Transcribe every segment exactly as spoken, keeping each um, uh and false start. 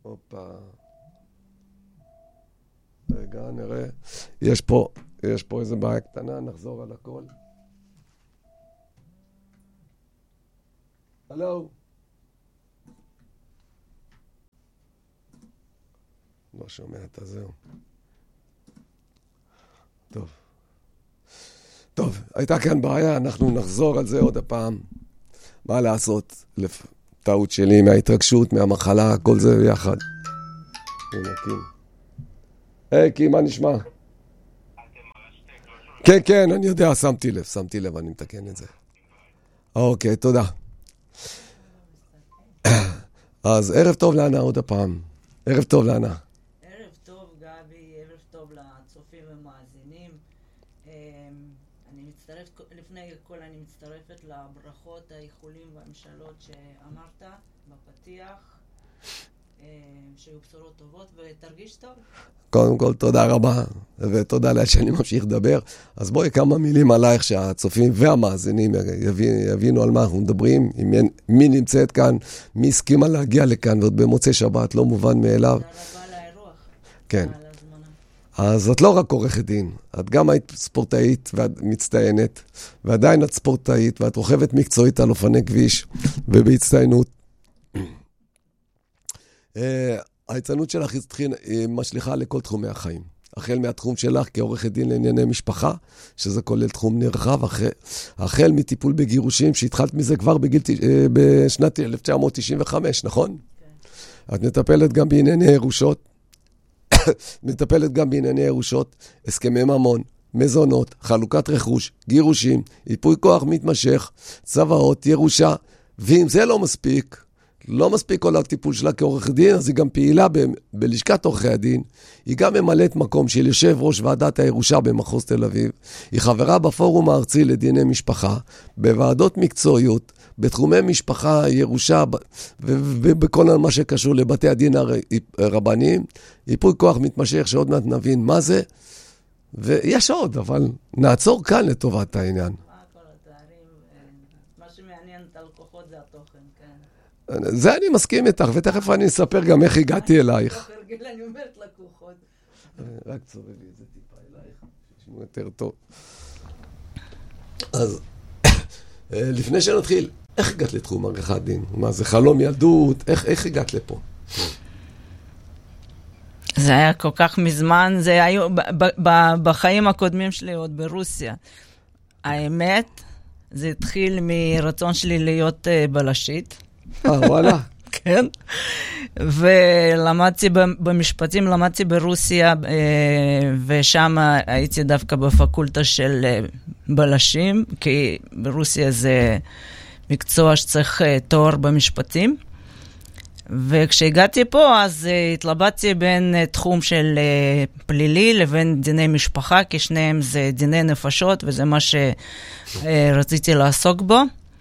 הופה. רגע, נראה. יש פה, יש פה איזה בעיה קטנה, נחזור על הכל. הלו? לא שומע את הזהו. טוב. טוב, הייתה כאן בעיה, אנחנו נחזור על זה עוד הפעם. מה לעשות? טעות שלי, מההתרגשות, מהמחלה, כל זה ביחד. הנה, קים. היי, קים, מה נשמע? כן, כן, אני יודע, שמתי לב, שמתי לב, אני מתקן את זה. אוקיי, תודה. אז ערב טוב לענה עוד הפעם. ערב טוב לענה. ערב טוב, גבי, ערב טוב לצופים ומאזינים. אני מצטרף, לפני הכל אני מצטרפת לברכות, האיחולים והמשאלות שאמרת בפתיח, שיהיו בשורות טובות ותרגיש טוב. קודם כל, תודה רבה, ותודה לה שאני ממשיך לדבר. אז בואי כמה מילים עלייך שהצופים והמאזינים יבינו על מה אנחנו מדברים, מי נמצאת כאן, מי הסכימה להגיע לכאן, ועוד במוצאי שבת, לא מובן מאליו. תודה רבה לאירוח. כן. אז את לא רק עורכת דין, את גם היית ספורטאית ואת מצטיינת, ועדיין את ספורטאית, ואת רוכבת מקצועית על אופני כביש, ובהצטיינות. ההצטיינות שלך היא משליחה לכל תחומי החיים. החל מהתחום שלך כעורכת דין לענייני משפחה, שזה כולל תחום נרחב, החל מטיפול בגירושים, שהתחלת מזה כבר בגיל, בשנת אלף תשע מאות תשעים וחמש, נכון? כן. את מטפלת גם בענייני ירושות, מטפלת גם בענייני ירושות, הסכמי ממון, מזונות, חלוקת רכוש, גירושים, ייפוי כוח מתמשך, צוואות, ירושה, ואם זה לא מספיק, לא מספיק כל הטיפול שלה כעורך דין, אז היא גם פעילה ב- בלשכת עורכי הדין, היא גם ממלאת מקום של יושב ראש ועדת הירושה במחוז תל אביב, היא חברה בפורום הארצי לדיני משפחה, בוועדות מקצועיות, בתחומי משפחה, ירושה, ובכל מה שקשור לבתי הדין הרבניים, ייפוי כוח מתמשך שעוד מעט נבין מה זה, ויש עוד, אבל נעצור כאן לטובת העניין. מה כל התארים, מה שמעניין את הלקוחות זה התוכן, כן. זה אני מסכים איתך, ותכף אני אספר גם איך הגעתי אלייך. תרגיל, אני אומרת לקוחות. רק צורבי את זה טיפה אלייך, שישמו יותר טוב. אז לפני שנתחיל, איך הגעת לתחום עריכת דין? מה זה חלום ילדות? איך, איך הגעת לפה? זה היה כל כך מזמן, זה היו ב- ב- בחיים הקודמים שלי עוד ברוסיה. האמת, זה התחיל מרצון שלי להיות uh, בלשית. אה, וואלה. כן. ולמדתי במשפטים, למדתי ברוסיה, ושם הייתי דווקא בפקולטה של בלשים, כי ברוסיה זה מקצוע שצריך תואר במשפטים. וכשהגעתי פה, אז התלבטתי בין תחום של פלילי לבין דיני משפחה, כי שניהם זה דיני נפשות, וזה מה שרציתי לעסוק בו.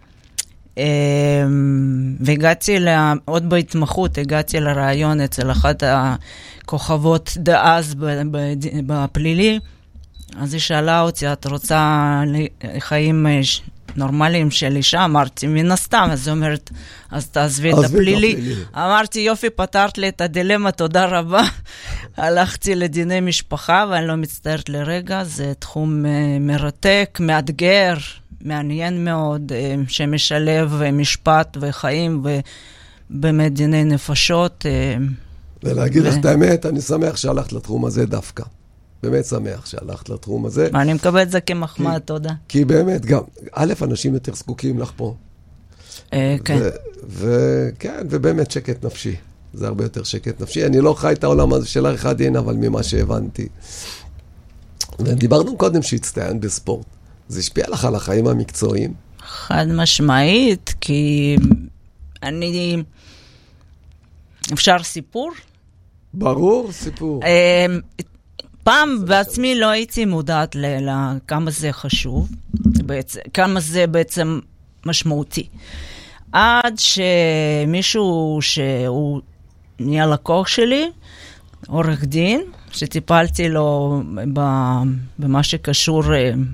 והגעתי עוד בהתמחות, הגעתי לרעיון אצל אחת הכוכבות דאז בפלילי, אז היא שאלה אותי, את רוצה חיים נורמליים של אישה? אמרתי, מן הסתם. אז היא אומרת, אז תעזבי את הפלילי. אמרתי, יופי, פתרת לי את הדילמה, תודה רבה. הלכתי לדיני משפחה, ואני לא מצטערת לרגע, זה תחום מרתק, מאתגר, מעניין מאוד, שמשלב משפט וחיים, ובאמת דיני נפשות. ולהגיד לך את האמת, אני שמח שהלכת לתחום הזה דווקא. באמת שמח שהלכת לתחום הזה. אני מקבל את זה כמחמאה, תודה. כי באמת גם, א', אנשים יותר זקוקים לך פה. כן. וכן, ובאמת שקט נפשי. זה הרבה יותר שקט נפשי. אני לא חי את העולם הזה של עריכת דין, אבל ממה שהבנתי. ודיברנו קודם שהצטיין בספורט. זה השפיע לך על החיים המקצועיים? חד משמעית, כי אני... אפשר סיפור? ברור, סיפור. פעם בעצמי לא הייתי מודעת לכמה זה חשוב, כמה זה בעצם משמעותי. עד שמישהו שהוא נהיה לקוח שלי, עורך דין, שטיפלתי לו במה שקשור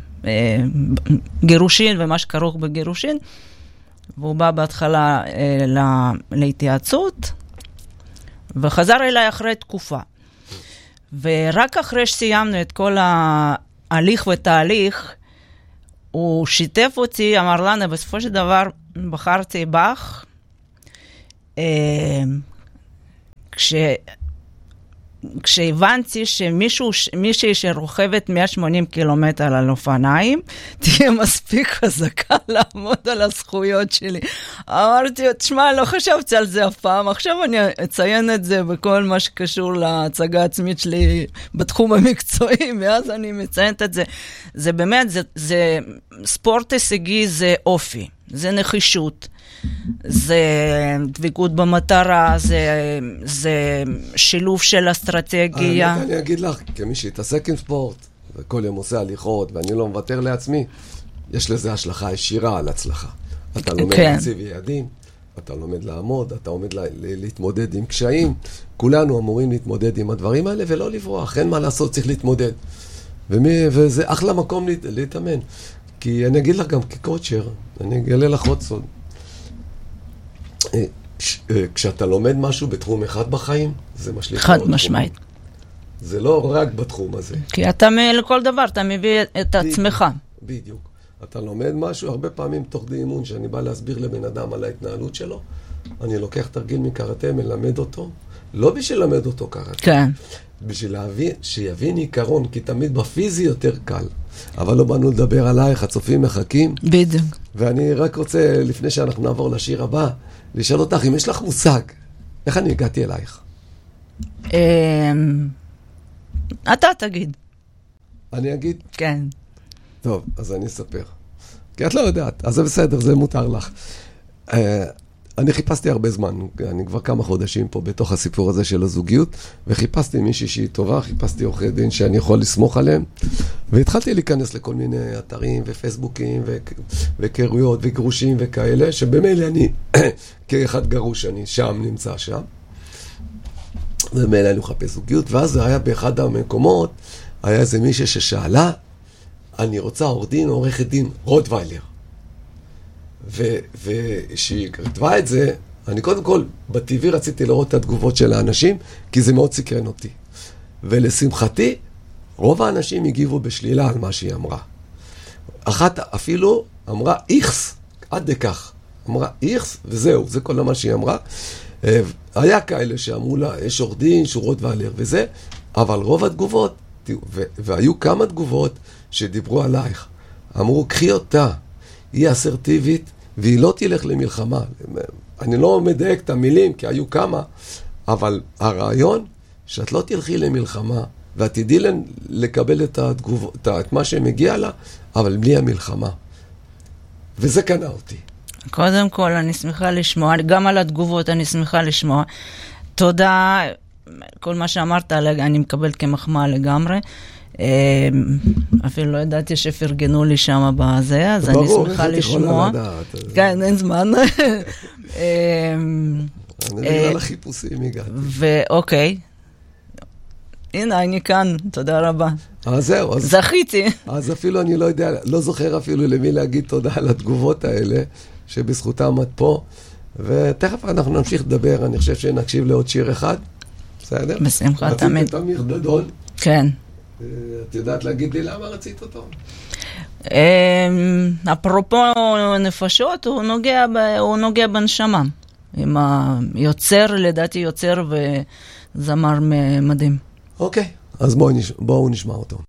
גירושין ומה שכרוך בגירושין, והוא בא בהתחלה להתייעצות, וחזר אליי אחרי תקופה. ורק אחרי שסיימנו את כל ההליך ותהליך, הוא שיתף אותי, אמר לנו, בסופו של דבר בחרתי בך, כש... כשהבנתי שמישהו, מישהי שרוכבת מאה ושמונים קילומטר על אופניים, תהיה מספיק חזקה לעמוד על הזכויות שלי. אמרתי, תשמע, לא חשבתי על זה אף פעם, עכשיו אני אציין את זה בכל מה שקשור להצגה עצמית שלי בתחום המקצועי, ואז אני מציינת את זה. זה באמת, זה, זה ספורט הישגי, זה אופי, זה נחישות. זה דבקות במטרה, זה, זה שילוב של אסטרטגיה. אני, אני אגיד לך, כמי שהתעסק עם ספורט, וכל יום עושה הליכות, ואני לא מוותר לעצמי, יש לזה השלכה ישירה על הצלחה. אתה לומד כן. להציב יעדים, אתה לומד לעמוד, אתה עומד לה, להתמודד עם קשיים, כולנו אמורים להתמודד עם הדברים האלה, ולא לברוח, אין מה לעשות, צריך להתמודד. ומי, וזה אחלה מקום להת, להתאמן. כי אני אגיד לך גם כקוצ'ר, אני אגלה לך עוד סוד. כשאתה לומד משהו בתחום אחד בחיים, זה משליך. חד משמעית. זה לא רק בתחום הזה. כי אתה לכל דבר, אתה מביא את עצמך. בדיוק. אתה לומד משהו, הרבה פעמים תוך די אימון, שאני בא להסביר לבן אדם על ההתנהלות שלו, אני לוקח תרגיל מקראטה, מלמד אותו, לא בשביל למד אותו קראטה. כן. בשביל להבין, שיבין עיקרון, כי תמיד בפיזי יותר קל. אבל לא באנו לדבר עלייך, הצופים מחכים. בדיוק. ואני רק רוצה, לפני שאנחנו נעבור לשיר הבא, לשאול אותך, אם יש לך מושג, איך אני הגעתי אלייך? אתה תגיד. אני אגיד? כן. טוב, אז אני אספר. כי את לא יודעת, אז זה בסדר, זה מותר לך. אני חיפשתי הרבה זמן, אני כבר כמה חודשים פה בתוך הסיפור הזה של הזוגיות, וחיפשתי מישהי שהיא טובה, חיפשתי עורכי דין שאני יכול לסמוך עליהם, והתחלתי להיכנס לכל מיני אתרים ופייסבוקים וקרויות וגרושים וכאלה, שבמילא אני, כאחד גרוש, אני שם נמצא שם, ומילא אני מחפש זוגיות, ואז זה היה באחד המקומות, היה איזה מישהי ששאלה, אני רוצה עורך דין או עורכת דין רוטוויילר. וכשהיא כתבה את זה, אני קודם כל, בטבעי רציתי לראות את התגובות של האנשים, כי זה מאוד סקרן אותי. ולשמחתי, רוב האנשים הגיבו בשלילה על מה שהיא אמרה. אחת אפילו אמרה איכס, עד דקך. אמרה איכס, וזהו, זה כל מה שהיא אמרה. היה כאלה שאמרו לה, יש עורך דין, שורות ועלר וזה, אבל רוב התגובות, והיו כמה תגובות שדיברו עלייך. אמרו, קחי אותה. היא אסרטיבית, והיא לא תלך למלחמה. אני לא מדייק את המילים, כי היו כמה, אבל הרעיון שאת לא תלכי למלחמה, ואת תדעי לקבל את, התגוב, את מה שמגיע לה, אבל בלי המלחמה. וזה קנה אותי. קודם כל, אני שמחה לשמוע, גם על התגובות אני שמחה לשמוע. תודה, כל מה שאמרת, אני מקבל כמחמאה לגמרי. אפילו לא ידעתי שפרגנו לי שם בזה, אז אני שמחה לשמוע. כן, אין זמן. אני בגלל החיפושים הגעתי. ואוקיי. הנה, אני כאן, תודה רבה. אז זהו. זכיתי. אז אפילו אני לא יודע, לא זוכר אפילו למי להגיד תודה על התגובות האלה, שבזכותם את פה. ותכף אנחנו נמשיך לדבר, אני חושב שנקשיב לעוד שיר אחד. בסדר? בשמחה, תמיד. רצית את אמיר דדון. כן. את יודעת להגיד לי למה רצית אותו? אפרופו נפשות, הוא נוגע, הוא נוגע בנשמה. עם היוצר, לדעתי יוצר וזמר מדהים. אוקיי, אז בואו נשמע אותו.